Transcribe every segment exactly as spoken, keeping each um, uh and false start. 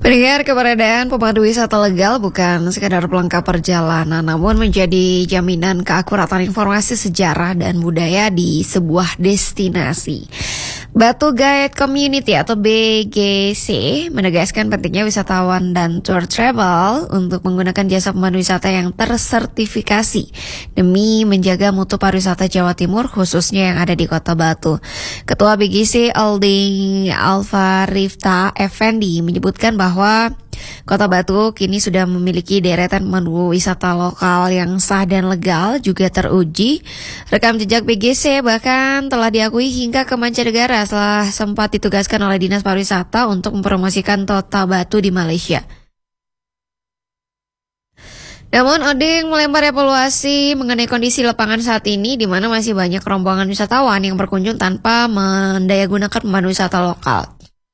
Pendengar, keberadaan pemandu wisata legal bukan sekadar pelengkap perjalanan, namun menjadi jaminan keakuratan informasi sejarah dan budaya di sebuah destinasi. Batu Guide Community atau B G C menegaskan pentingnya wisatawan dan tour travel untuk menggunakan jasa pemandu wisata yang tersertifikasi demi menjaga mutu pariwisata Jawa Timur, khususnya yang ada di Kota Batu. Ketua B G C Aldi Alfarifta Effendi menyebutkan bahwa Kota Batu kini sudah memiliki deretan pemandu wisata lokal yang sah dan legal, juga teruji. Rekam jejak B G C bahkan telah diakui hingga ke mancanegara setelah sempat ditugaskan oleh Dinas Pariwisata untuk mempromosikan Kota Batu di Malaysia. Namun Oding melempar evaluasi mengenai kondisi lapangan saat ini, di mana masih banyak rombongan wisatawan yang berkunjung tanpa mendayagunakan pemandu wisata lokal.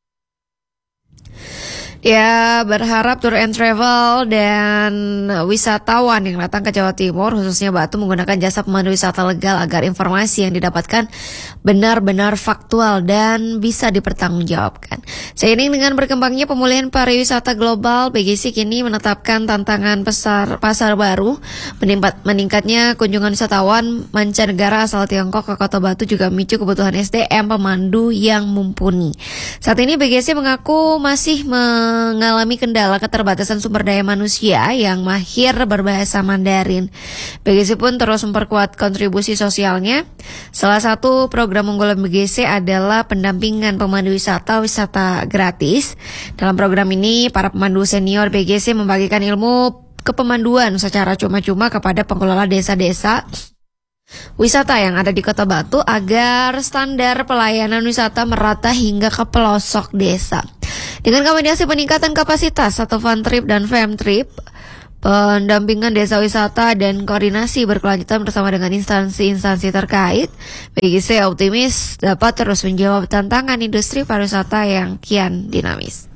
Ya, berharap tour and travel dan wisatawan yang datang ke Jawa Timur, khususnya Batu, menggunakan jasa pemandu wisata legal agar informasi yang didapatkan benar-benar faktual dan bisa dipertanggungjawabkan. Seiring dengan berkembangnya pemulihan pariwisata global, B G C kini menetapkan tantangan pasar, pasar baru. Menimpat, meningkatnya kunjungan wisatawan mancanegara asal Tiongkok ke Kota Batu juga memicu kebutuhan S D M pemandu yang mumpuni. Saat ini B G C mengaku masih me mengalami kendala keterbatasan sumber daya manusia yang mahir berbahasa Mandarin. B G C pun terus memperkuat kontribusi sosialnya. Salah satu program unggulan B G C adalah pendampingan pemandu wisata wisata gratis. Dalam program ini, para pemandu senior B G C membagikan ilmu kepemanduan secara cuma-cuma kepada pengelola desa-desa wisata yang ada di Kota Batu agar standar pelayanan wisata merata hingga ke pelosok desa. Dengan kombinasi peningkatan kapasitas atau fun trip dan fam trip, pendampingan desa wisata dan koordinasi berkelanjutan bersama dengan instansi-instansi terkait, B G C optimis dapat terus menjawab tantangan industri pariwisata yang kian dinamis.